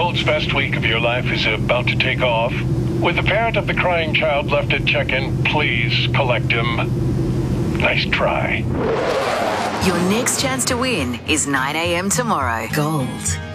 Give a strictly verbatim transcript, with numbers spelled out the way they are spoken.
Gold's best week of your life is about to take off. With the parent of the crying child left at check-in, please collect him. Nice try. Your next chance to win is nine a.m. tomorrow. Gold